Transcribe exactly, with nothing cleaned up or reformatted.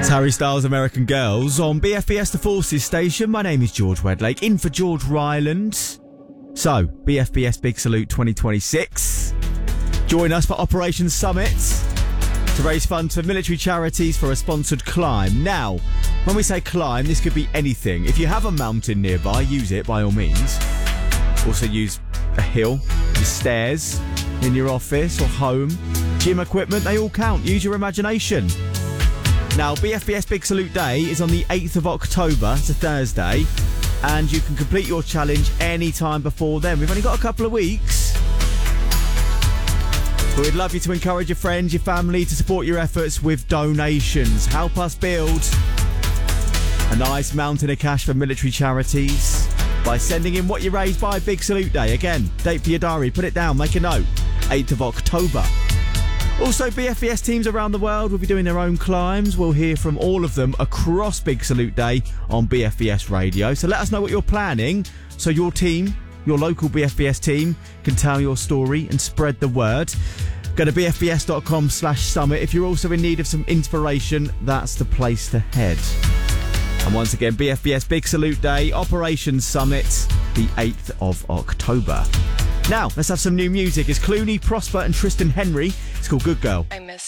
Harry Styles' American Girls on B F B S The Forces station. My name is George Wedlake, in for George Ryland. So, B F B S Big Salute twenty twenty-six. Join us for Operation Summit to raise funds for military charities for a sponsored climb. Now, when we say climb, this could be anything. If you have a mountain nearby, use it by all means. Also use a hill, the stairs in your office or home, gym equipment, they all count. Use your imagination. Now, B F B S Big Salute Day is on the eighth of October, it's a Thursday, and you can complete your challenge any time before then. We've only got a couple of weeks. But we'd love you to encourage your friends, your family to support your efforts with donations. Help us build a nice mountain of cash for military charities by sending in what you raise by Big Salute Day. Again, date for your diary, put it down, make a note, eighth of October. Also, B F B S teams around the world will be doing their own climbs. We'll hear from all of them across Big Salute Day on B F B S Radio. So let us know what you're planning so your team, your local B F B S team, can tell your story and spread the word. Go to bfbs.com slash summit. If you're also in need of some inspiration, that's the place to head. And once again, B F B S Big Salute Day, Operation Summit, the eighth of October. Now, let's have some new music. It's Clooney, Prosper and Tristan Henry. It's called Good Girl. I miss